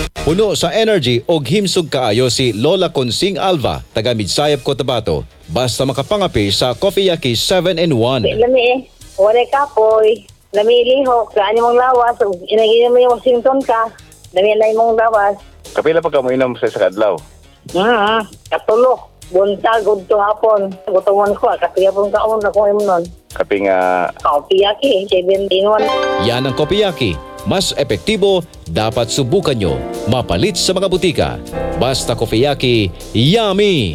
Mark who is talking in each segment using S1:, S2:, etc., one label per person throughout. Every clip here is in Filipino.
S1: Puno sa energy og himsog kaayo si Lola Consing Alva, taga Midsayap, Cotabato. Basta makapangapi sa Coffeeyaki 7-in-1.
S2: Lami wala kapoy. Lami lihok. Saan mong lawas. Inaginom mo yung Washington ka. Lami mong lawas.
S3: Kapila pa ka mo inom sa kadlaw?
S2: Katulog. Buntag, udto hapon. Gutumon ko. Kasi hapon kaon na kung nun.
S3: Kapi nga...
S2: Coffeeyaki 7-in-1.
S1: Yan ang Coffeeyaki. Mas epektibo, dapat subukan nyo. Mapalit sa mga butika. Basta Coffeeyaki, yummy!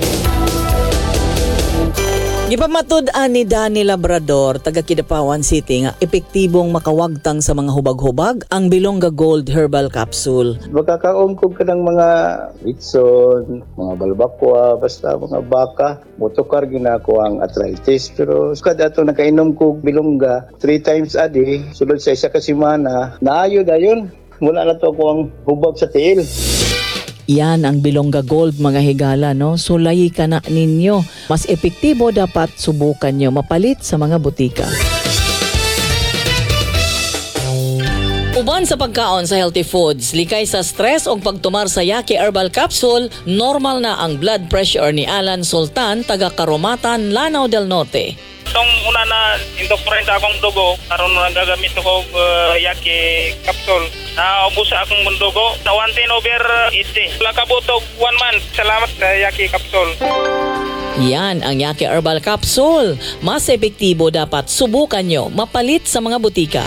S4: Gipamatud-an ni Danny Labrador, taga Kidapawan City, nga epektibong makawagtang sa mga hubag-hubag ang Bilonga Gold Herbal Capsule.
S5: Magkakaungkog ka ng mga itson, mga balbakwa, basta mga baka. Motokar ginako ang arthritis. Pero kada ito nakainom ko Bilonga 3 times a day, sulod sa isa ka semana, naayod ayon. Mula na to ko ang hubag sa tiil.
S4: Yan ang Bilonga Gold, mga higala, no? Sulayi ka na ninyo. Mas epektibo, dapat subukan nyo mapalit sa mga butika. Uban sa pagkaon sa healthy foods, likay sa stress o pagtumar sa Yaki Herbal Capsule, normal na ang blood pressure ni Alan Sultan, taga Caromatan, Lanao del Norte.
S6: Itong una na indoktorin sa akong dugo, karon na gagamit ko Yaki capsule. Naubos sa akong dugo sa 1/10/80. Lakabutog 1 month. Salamat sa Yaki capsule.
S4: Yan ang Yaki Herbal Capsule. Mas epektibo, dapat subukan nyo mapalit sa mga butika.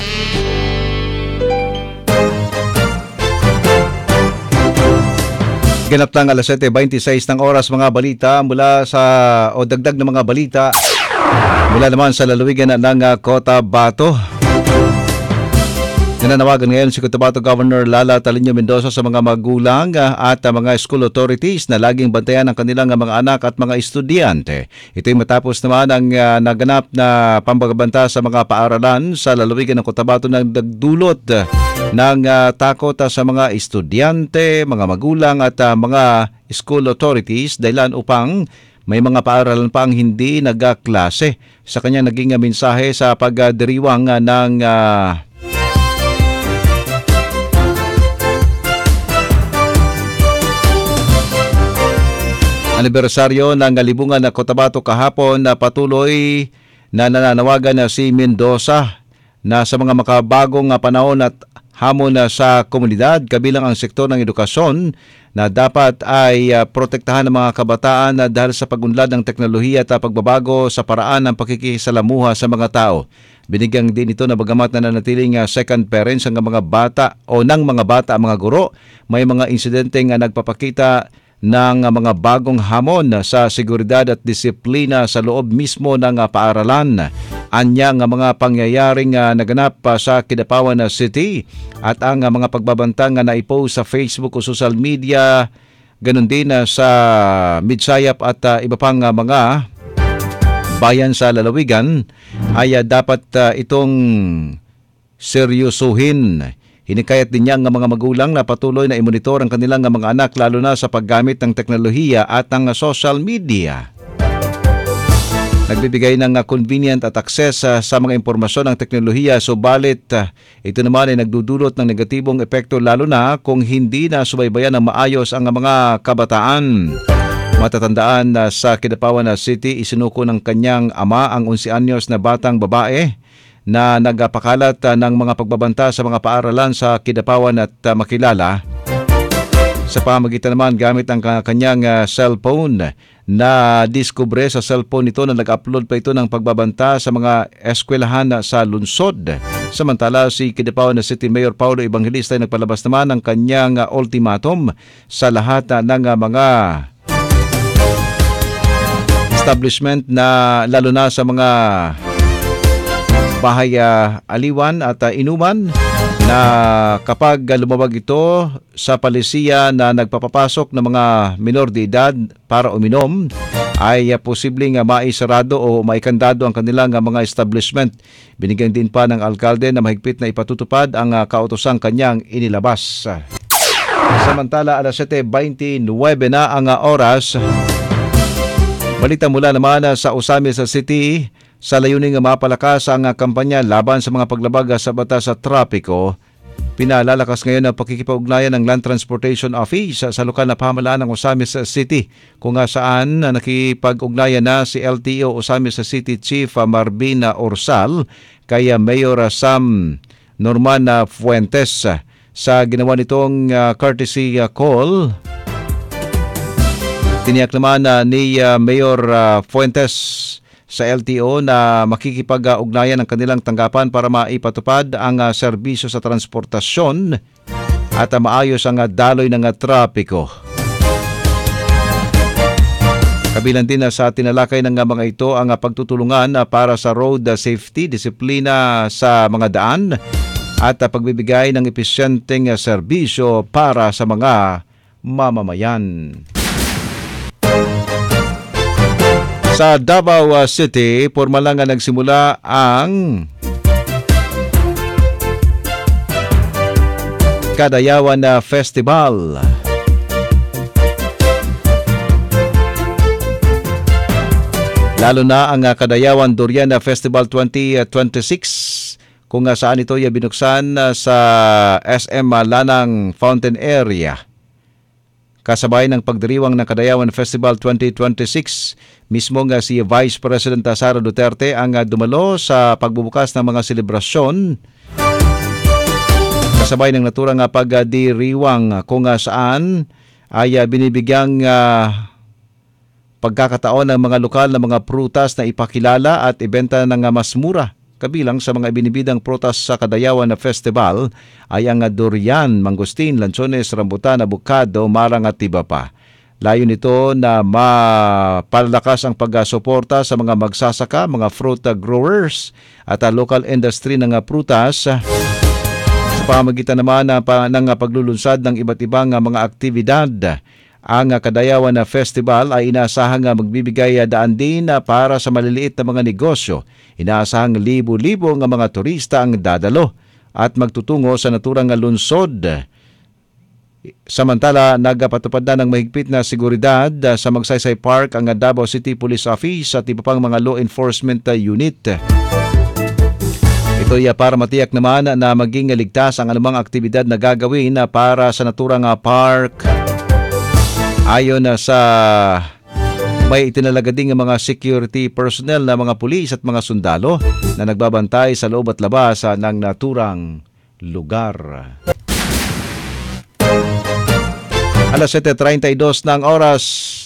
S7: Ganap lang alas 7:26 ng oras, mga balita mula sa dagdag na mga balita mula naman sa lalawigan ng Cotabato. Nananawagan ngayon si Cotabato Governor Lala Talinio Mendoza sa mga magulang at mga school authorities na laging bantayan ang kanilang mga anak at mga estudyante. Ito'y matapos naman ang naganap na pambabanta sa mga paaralan sa lalawigan ng Cotabato na nagdulot ng takot sa mga estudyante, mga magulang at mga school authorities dahilan upang may mga paaralan pa ang hindi nagkaklase. Sa kanya naging mensahe sa pagdiriwang ng anibersaryo ng Libungan na Cotabato kahapon, na patuloy na nananawagan si Mendoza na sa mga makabagong panahon at hamon sa komunidad, kabilang ang sektor ng edukasyon, na dapat ay protektahan ng mga kabataan dahil sa pagunlad ng teknolohiya at pagbabago sa paraan ng pakikisalamuha sa mga tao. Binigyang din ito na bagamat na nanatiling second parents ang mga bata o ng mga bata ang mga guro, may mga insidenteng nagpapakita ng mga bagong hamon sa seguridad at disiplina sa loob mismo ng paaralan. Anya nga mga pangyayaring naganap sa Kidapawan City at ang mga pagbabantang na ipost sa Facebook o social media, ganun din sa Midsayap at iba pang mga bayan sa lalawigan, ay dapat itong seryosuhin. Hinikayat din niya ng mga magulang na patuloy na imonitor ang kanilang mga anak, lalo na sa paggamit ng teknolohiya at ng social media. Nagbibigay ng convenient at access sa mga impormasyon ng teknolohiya, subalit ito naman ay nagdudulot ng negatibong epekto, lalo na kung hindi na subaybayan ng maayos ang mga kabataan. Matatandaan na sa Kidapawan City, isinuko ng kanyang ama ang 11 anyos na batang babae na nagpakalat ng mga pagbabanta sa mga paaralan sa Kidapawan at Makilala. Sa pamagitan naman gamit ang kanyang cellphone, na diskubre sa cellphone nito na nag-upload pa ito ng pagbabanta sa mga eskwelahan sa lungsod. Samantala, si Kidapawan City Mayor Paulo Evangelista ay nagpalabas naman ng kanyang ultimatum sa lahat ng mga establishment, na lalo na sa mga bahay aliwan at inuman, na kapag lumabag ito sa palisiya na nagpapapasok ng mga minor de edad para uminom, ay posibleng maisarado o maikandado ang kanilang mga establishment. Binigyan din pa ng alkalde na mahigpit na ipatutupad ang kautosang kanyang inilabas. Samantala, alas 7:29 na ang oras. Balita mula naman sa Osamis City, sa layuning mapalakas ang kampanya laban sa mga paglabag sa batas sa trapiko. Pinalalakas ngayon ang pakikipag-ugnayan ng Land Transportation Office sa lokal na pamahalaan ng Osamis City, kung saan nakipag-ugnayan na si LTO Osamis City Chief Marvin Orsal kay Mayor Sam Norman Fuentes. Sa ginawa nitong courtesy call, tiniyak naman ni Mayor Fuentes sa LTO na makikipag-ugnayan ang kanilang tanggapan para maipatupad ang serbisyo sa transportasyon at maayos ang daloy ng trapiko. Kabilang din sa tinalakay ng mga ito ang pagtutulungan para sa road safety, disiplina sa mga daan at pagbibigay ng epesyenteng serbisyo para sa mga mamamayan. Sa Davao City, formal lang nagsimula ang Kadayawan Festival. Lalo na ang Kadayawan Durian Festival 2026, kung saan ito ay binuksan sa SM Lanang Fountain Area. Kasabay ng pagdiriwang ng Kadayawan Festival 2026, mismo nga si Vice President Sara Duterte ang dumalo sa pagbubukas ng mga selebrasyon. Kasabay ng naturang pagdiriwang kung saan ay binibigyang pagkakataon ng mga lokal na mga prutas na ipakilala at ibenta ng mas mura. Kabilang sa mga ibinibidang prutas sa Kadayawan Festival ay ang durian, mangustin, lansones, rambutan, abukado, marang at iba pa. Layo nito na mapalakas ang pagsuporta sa mga magsasaka, mga fruit growers at local industry ng prutas sa pamamagitan naman ng paglulunsad ng iba't ibang mga aktibidad. Ang Kadayawan Festival ay inaasahang magbibigay daan din para sa maliliit na mga negosyo. Inaasahang libo-libo ng mga turista ang dadalo at magtutungo sa naturang lungsod. Samantala, nagpatupad na ng mahigpit na seguridad sa Magsaysay Park ang Davao City Police Office at iba pang mga law enforcement unit. Ito ay para matiyak naman na maging ligtas ang anumang aktibidad na gagawin para sa naturang park. Ayon sa may itinalaga ding mga security personnel na mga pulis at mga sundalo na nagbabantay sa loob at labas ng naturang lugar. Alas 7:32 ng oras.